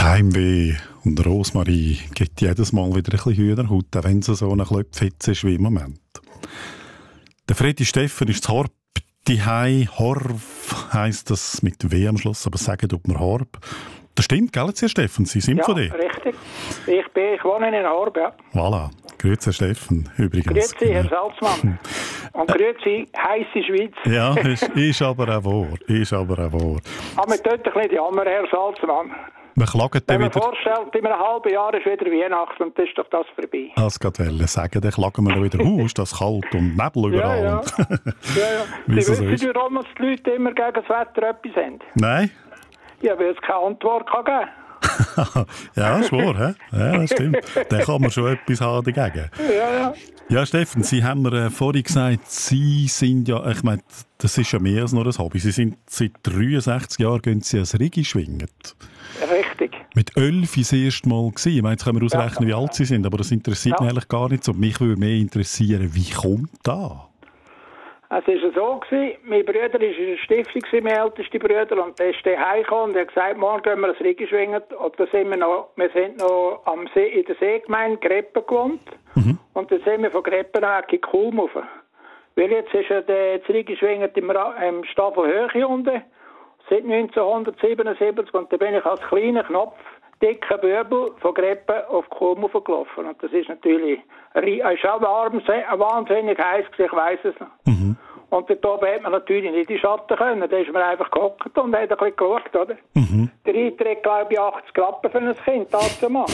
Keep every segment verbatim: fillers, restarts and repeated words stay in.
Heimweh und Rosmarie gibt jedes Mal wieder ein bisschen Hühnerhaut, auch wenn sie so eine Klöpfitze ist wie im Moment. Der Freddy Steffen ist zu Horb diehei. Horv heisst das mit W am Schluss, aber sagen tut man Horb. Das stimmt, gell, Herr Steffen? Sie sind ja, von dir? Richtig. Ich, bin, ich wohne in Horb, ja. Voilà. Grüezi, Herr Steffen, übrigens. Grüezi, Herr Salzmann. Und grüezi, heisse Schweiz. Ja, ist, ist aber auch wahr. Ist aber auch wahr. Aber wir tun ein bisschen jammer, Herr Salzmann. Wir klagen Wenn man wieder... vorstellt, in einem halben Jahr ist wieder Weihnachten und das ist doch das vorbei. Das wollte ich sagen, dann klagen wir wieder, uh, ist das kalt und Nebel überall. Ja, ja. Und ja, ja. Sie Wie so wissen ist. ja, warum die Leute immer gegen das Wetter etwas haben. Nein? Ja, weil es keine Antwort kann geben Ja, ist wahr, hä? Ja, das stimmt. Dann kann man schon etwas haben dagegen. Ja, ja. Ja, Steffen, Sie haben mir äh, vorhin gesagt, Sie sind ja, ich meine, das ist ja mehr als nur ein Hobby. Sie sind seit dreiundsechzig Jahren, gehen Sie als Rigi schwingen. Richtig. Mit elf war das erste Mal gewesen. Ich meine, jetzt können wir ausrechnen, wie alt Sie sind, aber das interessiert Ja. mich eigentlich gar nicht so. Mich würde mehr interessieren, wie kommt das? Es war so, gewesen, mein Bruder war in der Stiftung, mein ältester Bruder, und der ist dann heimgekommen und hat gesagt, morgen gehen wir das Rigi schwingen. Und da sind wir noch, wir sind noch am See, in der Seegemeinde Greppen gewohnt. Mhm. Und dann sind wir von Greppen weg in Kulm rauf. Weil jetzt ist ja der, das Rigi schwingen im, im Staffel Höhe unten, seit neunzehnhundertsiebenundsiebzig, und da bin ich als kleiner Knopf, dicker Böbel von Greppen auf Kulm gelaufen. Und das ist natürlich, es war auch wahnsinnig heiß, ich weiss es noch. Mhm. Und dort oben hat man natürlich nicht in den Schatten können. Da ist man einfach gehockt und hat ein bisschen geschaut, oder? Mhm. Der Eintritt, glaube ich, achtzig Rappen für ein Kind, das zu machen.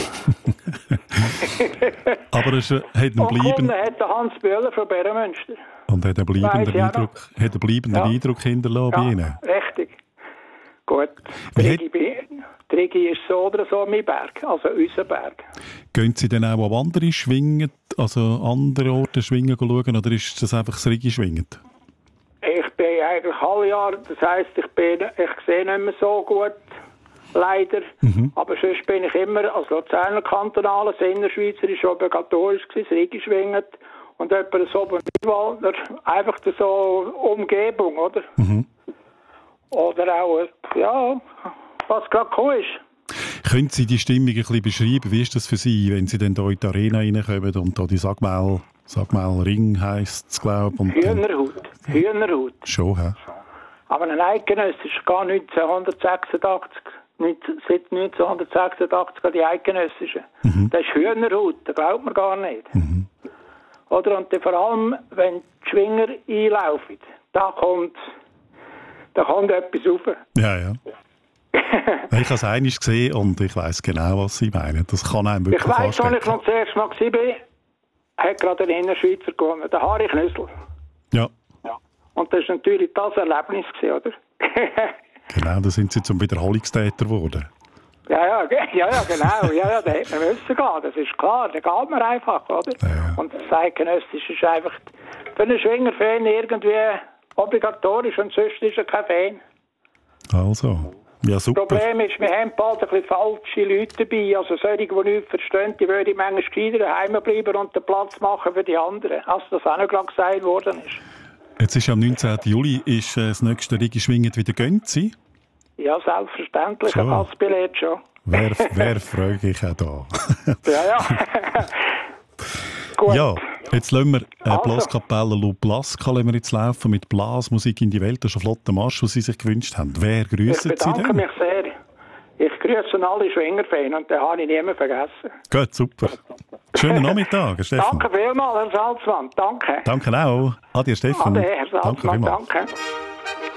Aber es hat einen und bleiben... hat der Hans Böhler von Bärenmünster. Und hat einen bleibenden Eindruck, hat einen bleibenden ja. Eindruck hinterlassen bei ja, Ihnen? Richtig. Gut. Trigi ist so oder so mein Berg, also unser Berg. Gehen Sie dann auch an andere Schwingen, also andere Orte schwingen schauen, oder ist das einfach das Rigi schwingen? Ich bin eigentlich alle Jahre, das heisst, ich, bin, ich sehe nicht mehr so gut, leider. Mhm. Aber sonst bin ich immer als Luzerner Kantonalen, das Innerschweizerisch, obligatorisch gewesen, das Rigi schwingen. Und etwa so bei Nidwaldner, einfach so Umgebung, oder? Mhm. Oder auch, ja, was gerade gekommen ist. Können Sie die Stimmung ein bisschen beschreiben? Wie ist das für Sie, wenn Sie dann hier in die Arena reinkommen und da die Sagmal, Sagmal Ring heisst es, glaube ich? Hühnerhaut. Hühnerhaut. Schon, hä? Aber ein eidgenössisch gar neunzehnhundertsechsundachtzig. Seit neunzehnhundertsechsundachtzig die eidgenössische. Mhm. Das ist Hühnerhaut, das glaubt man gar nicht. Mhm. Oder? Und vor allem, wenn die Schwinger einlaufen, da kommt, da kommt etwas rauf. Ja, ja. Ich habe es einmal gesehen und ich weiss genau, was Sie meinen. Das kann einem wirklich Ich weiss, als ich noch das erste Mal war, hat gerade ein Innerschweizer gewonnen, der Harry Knüssel. Ja. ja. Und das war natürlich das Erlebnis, oder? Genau, da sind Sie zum Wiederholungstäter geworden. Ja, ja, ja, ja, genau. Ja, ja, da hätte man müssen gehen, das ist klar. Da geht man einfach, oder? Ja. Und das Eidgenössisch ist einfach für einen Schwingerfan irgendwie obligatorisch und sonst ist er kein Fan. Also, ja, super. Das Problem ist, wir haben bald ein bisschen falsche Leute dabei. Also solche, die nichts verstehen, die würden manchmal gescheiter daheim bleiben und den Platz machen für die anderen. Als das auch noch gerade gesagt worden ist. Jetzt ist am neunzehnten Juli ist äh, das nächste Rigi schwingend wieder Gönzi. Ja, selbstverständlich. Ein Passbillett schon. Wer, wer fragt ich auch da? Ja, ja. Gut. Ja, jetzt lassen wir äh, Also. Blaskapelle Lu Blaska lassen wir jetzt laufen mit Blasmusik in die Welt. Das ist ein flotter Marsch, den Sie sich gewünscht haben. Wer grüßt Sie Ich bedanke denn? mich sehr. Ich grüße alle Schwingerfans und den habe ich niemand vergessen. Gut, super. Schönen Nachmittag, Herr Stefan. Danke vielmals, Herr Salzmann. Danke. Danke auch. Adi, Herr Stefan. Ade, Herr Salzmann. Danke vielmals. Danke.